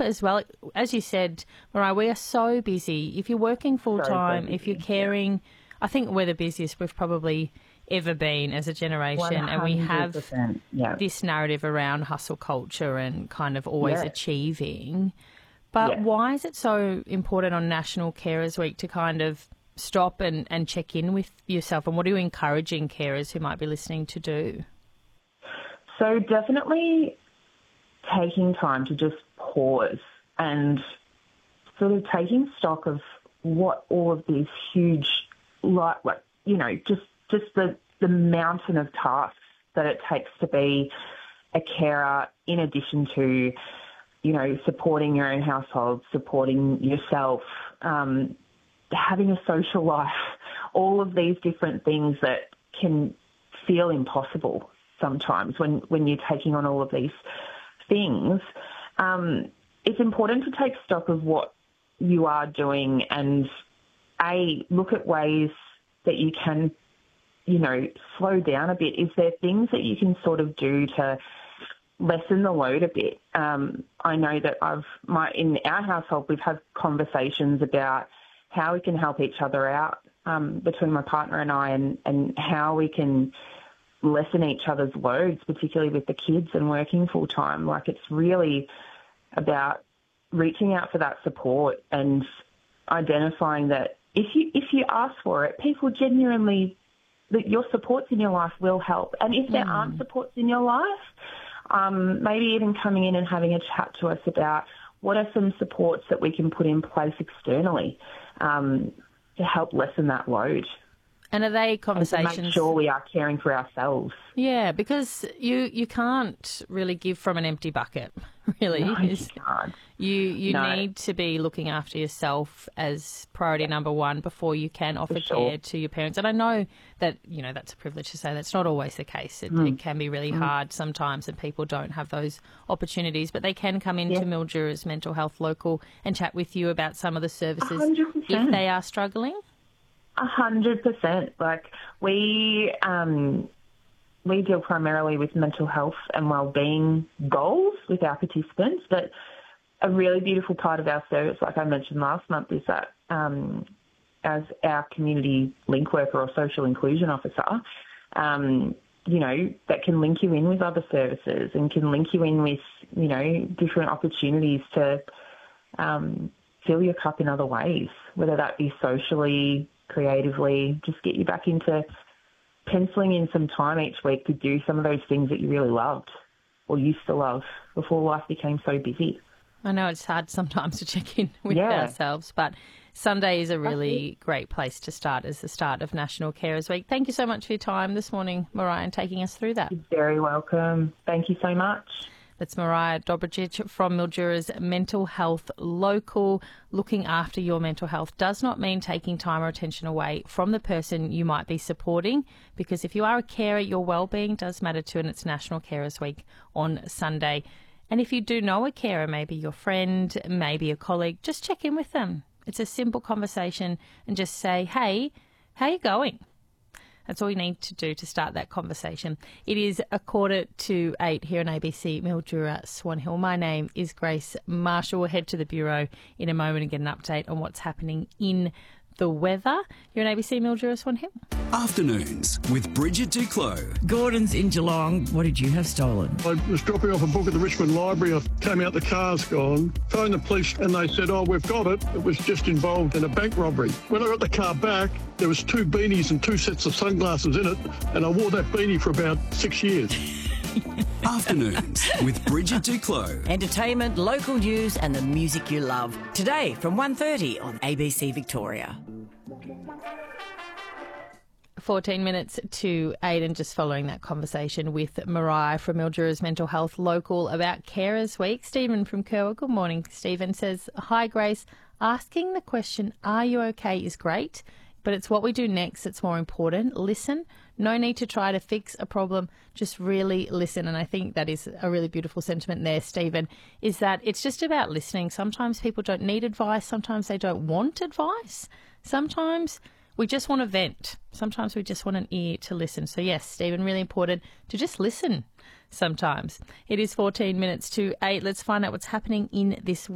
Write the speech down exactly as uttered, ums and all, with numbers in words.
as well. As you said, Mariah, we are so busy. If you're working full-time, so if you're caring, yeah. I think we're the busiest we've probably ever been as a generation, and we have yeah. this narrative around hustle culture and kind of always yeah. achieving. But yeah. why is it so important on National Carers Week to kind of stop and, and check in with yourself, and what are you encouraging carers who might be listening to do? So definitely taking time to just pause and sort of taking stock of what all of these huge, like, like you know, just just the, the mountain of tasks that it takes to be a carer, in addition to, you know, supporting your own household, supporting yourself, um, having a social life, all of these different things that can feel impossible sometimes when, when you're taking on all of these things. Um, it's important to take stock of what you are doing and, A, look at ways that you can, you know, slow down a bit. Is there things that you can sort of do to lessen the load a bit? Um, I know that I've my in our household we've had conversations about how we can help each other out um, between my partner and I, and, and how we can lessen each other's loads, particularly with the kids and working full time. Like, it's really about reaching out for that support and identifying that if you if you ask for it, people genuinely, that your supports in your life will help. And if there mm. aren't supports in your life, um, maybe even coming in and having a chat to us about what are some supports that we can put in place externally um, to help lessen that load. And are they conversations? And to make sure we are caring for ourselves. Yeah, because you, you can't really give from an empty bucket, really. No, you can't. You, you no. need to be looking after yourself as priority yeah. number one before you can offer sure. care to your parents. And I know that, you know, that's a privilege to say that's not always the case. It, mm. it can be really mm. hard sometimes, and people don't have those opportunities, but they can come into yeah. Mildura's Mental Health Local and chat with you about some of the services one hundred percent. if they are struggling. A hundred percent. Like, we um, we deal primarily with mental health and wellbeing goals with our participants, but a really beautiful part of our service, like I mentioned last month, is that um, as our community link worker or social inclusion officer, um, you know, that can link you in with other services and can link you in with, you know, different opportunities to um, fill your cup in other ways, whether that be socially, creatively, just get you back into penciling in some time each week to do some of those things that you really loved or used to love before life became so busy. I know it's hard sometimes to check in with yeah. ourselves, but Sunday is a really great place to start as the start of National Carers Week. Thank you so much for your time this morning, Mariah, and taking us through that. You're very welcome. Thank you so much. That's Mariah Dobricic from Mildura's Mental Health Local. Looking after your mental health does not mean taking time or attention away from the person you might be supporting, because if you are a carer, your wellbeing does matter too, and it's National Carers Week on Sunday. And if you do know a carer, maybe your friend, maybe a colleague, just check in with them. It's a simple conversation and just say, hey, how are you going? That's all you need to do to start that conversation. It is a quarter to eight here on A B C Mildura Swan Hill. My name is Grace Marshall. We'll head to the Bureau in a moment and get an update on what's happening in the weather. You're on A B C Mildura Swan Hill. Afternoons with Bridget Duclos. Gordon's in Geelong. What did you have stolen? I was dropping off a book at the Richmond Library. I came out, the car's gone. Phoned the police and they said, oh, we've got it. It was just involved in a bank robbery. When I got the car back, there was two beanies and two sets of sunglasses in it, and I wore that beanie for about six years. Afternoons with Bridget Duclos. Entertainment, local news and the music you love. Today from one thirty on A B C Victoria. fourteen minutes to eight, and just following that conversation with Mariah from Mildura's Mental Health Local about Carers Week. Stephen from Kerwa, good morning. Stephen says, hi Grace, asking the question, are you okay, is great, but it's what we do next that's more important. Listen. No need to try to fix a problem. Just really listen. And I think that is a really beautiful sentiment there, Stephen, is that it's just about listening. Sometimes people don't need advice. Sometimes they don't want advice. Sometimes we just want to vent. Sometimes we just want an ear to listen. So yes, Stephen, really important to just listen sometimes. It is fourteen minutes to eight. Let's find out what's happening in this week.